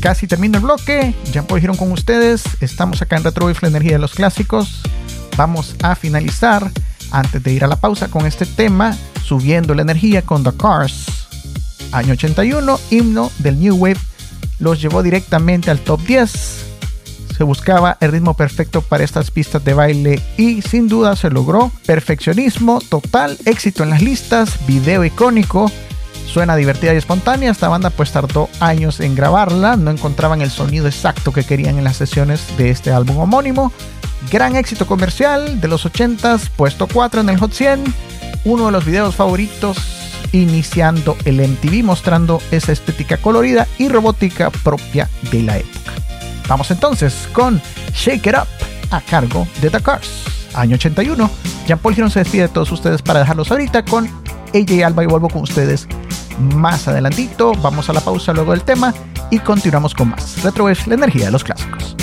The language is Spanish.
Casi termino el bloque. Jean-Paul Girón con ustedes. Estamos acá en Retrowave, la energía de los clásicos. Vamos a finalizar, antes de ir a la pausa, con este tema, Subiendo la energía con The Cars. Año 81, himno del New Wave. Los llevó directamente al top 10. Se buscaba el ritmo perfecto para estas pistas de baile y sin duda se logró. Perfeccionismo total, éxito en las listas, video icónico. Suena divertida y espontánea. Esta banda pues tardó años en grabarla. No encontraban el sonido exacto que querían en las sesiones de este álbum homónimo. Gran éxito comercial de los 80s, puesto 4 en el Hot 100. Uno de los videos favoritos iniciando el MTV, mostrando esa estética colorida y robótica propia de la época. Vamos entonces con Shake It Up, a cargo de The Cars. Año 81. Jean-Paul Girón se despide de todos ustedes para dejarlos ahorita con AJ Alba y vuelvo con ustedes más adelantito. Vamos a la pausa luego del tema y continuamos con más. Retrowave, la energía de los clásicos.